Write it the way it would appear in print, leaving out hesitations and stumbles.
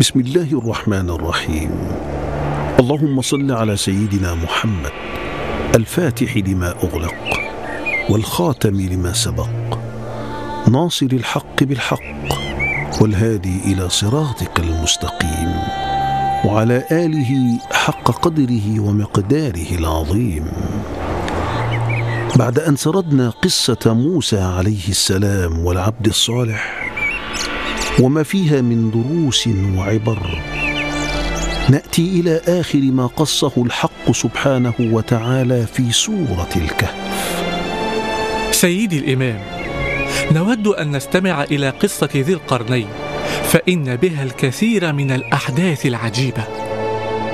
بسم الله الرحمن الرحيم. اللهم صل على سيدنا محمد الفاتح لما أغلق والخاتم لما سبق، ناصر الحق بالحق والهادي إلى صراطك المستقيم، وعلى آله حق قدره ومقداره العظيم. بعد أن سردنا قصة موسى عليه السلام والعبد الصالح وما فيها من دروس وعبر، نأتي إلى آخر ما قصه الحق سبحانه وتعالى في سورة الكهف. سيدي الإمام، نود أن نستمع إلى قصة ذي القرنين، فإن بها الكثير من الأحداث العجيبة.